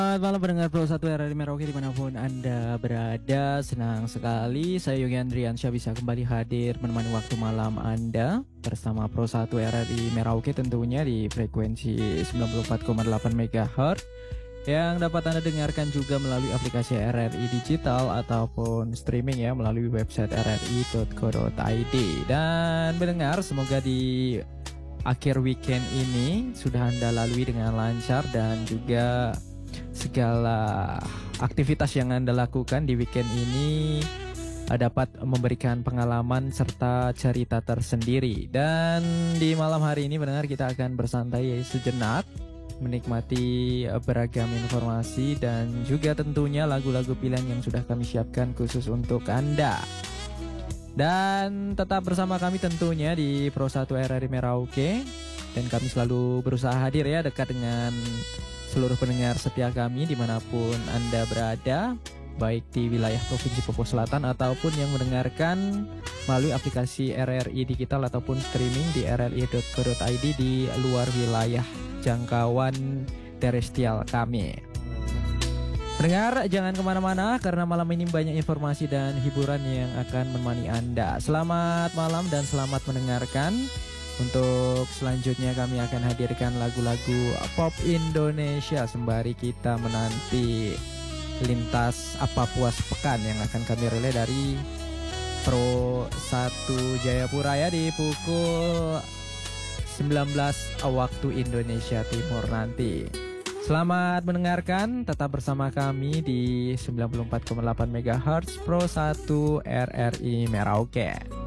Selamat malam pendengar Pro 1 RRI Merauke dimanapun Anda berada. Senang sekali saya Yogi Andriansyah bisa kembali hadir menemani waktu malam Anda bersama Pro 1 RRI Merauke, tentunya di frekuensi 94,8 MHz yang dapat Anda dengarkan juga melalui aplikasi RRI Digital ataupun streaming ya melalui website rri.co.id. Dan mendengar, semoga di akhir weekend ini sudah Anda lalui dengan lancar dan juga segala aktivitas yang Anda lakukan di weekend ini dapat memberikan pengalaman serta cerita tersendiri. Dan di malam hari ini mendengar kita akan bersantai sejenak, menikmati beragam informasi dan juga tentunya lagu-lagu pilihan yang sudah kami siapkan khusus untuk Anda. Dan tetap bersama kami tentunya di Pro 1 RRI Merauke. Dan kami selalu berusaha hadir ya, dekat dengan seluruh pendengar setia kami dimanapun Anda berada, baik di wilayah Provinsi Papua Selatan ataupun yang mendengarkan melalui aplikasi RRI Digital ataupun streaming di rri.co.id di luar wilayah jangkauan terrestrial kami. Pendengar, jangan kemana-mana karena malam ini banyak informasi dan hiburan yang akan menemani Anda. Selamat malam dan selamat mendengarkan. Untuk selanjutnya kami akan hadirkan lagu-lagu pop Indonesia sembari kita menanti lintas apa puas pekan yang akan kami relay dari Pro 1 Jayapura ya di pukul 19 waktu Indonesia Timur nanti. Selamat mendengarkan, tetap bersama kami di 94,8 MHz Pro 1 RRI Merauke.